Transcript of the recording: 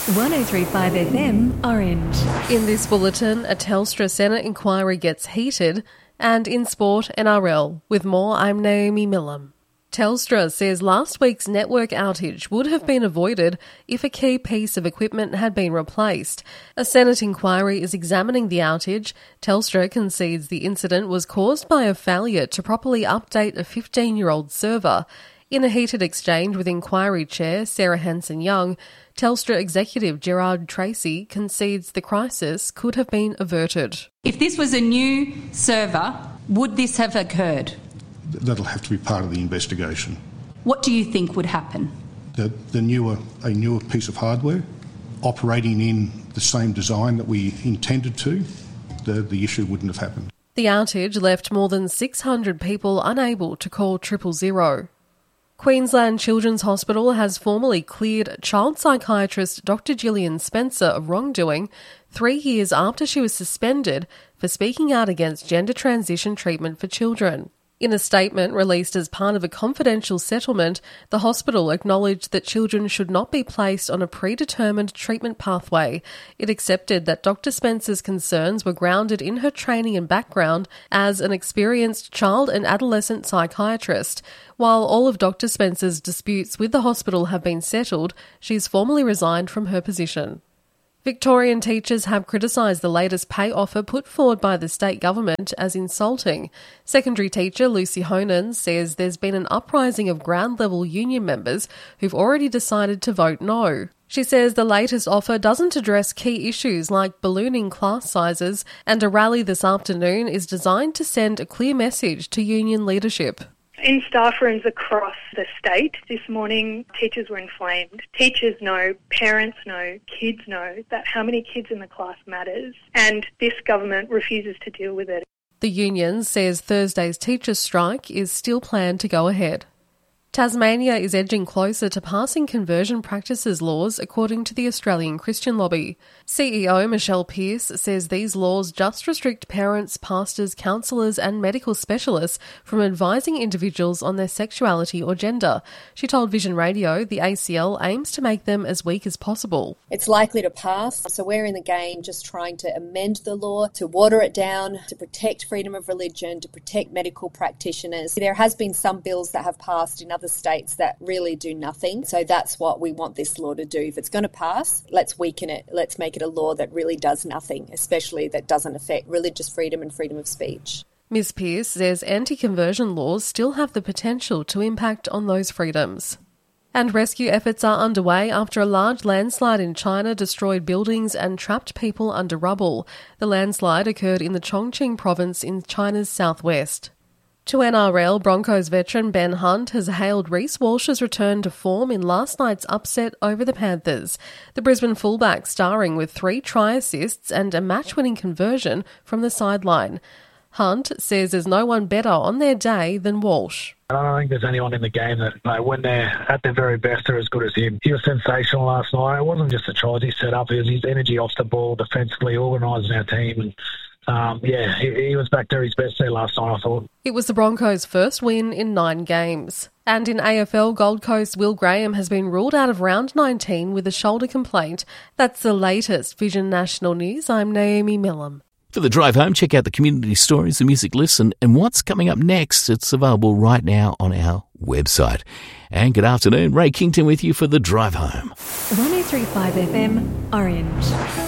103.5 FM Orange. In this bulletin, a Telstra Senate inquiry gets heated, and in sport, NRL. With more, I'm Naomi Millam. Telstra says last week's network outage would have been avoided if a key piece of equipment had been replaced. A Senate inquiry is examining the outage. Telstra concedes the incident was caused by a failure to properly update a 15-year-old server. In a heated exchange with inquiry chair Sarah Hanson-Young, Telstra executive Gerard Tracy concedes the crisis could have been averted. If this was a new server, would this have occurred? That'll have to be part of the investigation. What do you think would happen? A newer piece of hardware operating in the same design that we intended to, the issue wouldn't have happened. The outage left more than 600 people unable to call 000. Queensland Children's Hospital has formally cleared child psychiatrist Dr. Gillian Spencer of wrongdoing 3 years after she was suspended for speaking out against gender transition treatment for children. In a statement released as part of a confidential settlement, the hospital acknowledged that children should not be placed on a predetermined treatment pathway. It accepted that Dr. Spencer's concerns were grounded in her training and background as an experienced child and adolescent psychiatrist. While all of Dr. Spencer's disputes with the hospital have been settled, she's formally resigned from her position. Victorian teachers have criticised the latest pay offer put forward by the state government as insulting. Secondary teacher Lucy Honan says there's been an uprising of ground-level union members who've already decided to vote no. She says the latest offer doesn't address key issues like ballooning class sizes, and a rally this afternoon is designed to send a clear message to union leadership. In staff rooms across the state this morning, teachers were inflamed. Teachers know, parents know, kids know that how many kids in the class matters, and this government refuses to deal with it. The union says Thursday's teachers' strike is still planned to go ahead. Tasmania is edging closer to passing conversion practices laws according to the Australian Christian Lobby. CEO Michelle Pearce says these laws just restrict parents, pastors, counsellors and medical specialists from advising individuals on their sexuality or gender. She told Vision Radio the ACL aims to make them as weak as possible. It's likely to pass, so we're in the game just trying to amend the law, to water it down, to protect freedom of religion, to protect medical practitioners. There has been some bills that have passed in other states that really do nothing. So that's what we want this law to do. If it's going to pass, let's weaken it. Let's make it a law that really does nothing, especially that doesn't affect religious freedom and freedom of speech. Ms Pearce says anti-conversion laws still have the potential to impact on those freedoms. And rescue efforts are underway after a large landslide in China destroyed buildings and trapped people under rubble. The landslide occurred in the Chongqing province in China's southwest. To NRL, Broncos veteran Ben Hunt has hailed Reece Walsh's return to form in last night's upset over the Panthers. The Brisbane fullback starring with 3 try assists and a match-winning conversion from the sideline. Hunt says there's no one better on their day than Walsh. I don't think there's anyone in the game that, when they're at their very best, are as good as him. He was sensational last night. It wasn't just the tries he set up, it was his energy off the ball, defensively organising our team, and he was back to his best there last night, I thought. It was the Broncos' first win in 9 games. And in AFL, Gold Coast Will Graham has been ruled out of round 19 with a shoulder complaint. That's the latest Vision National News. I'm Naomi Millam. For the drive home, check out the community stories, the music list, and what's coming up next. It's available right now on our website. And good afternoon, Ray Kington with you for the drive home. 103.5 FM Orange.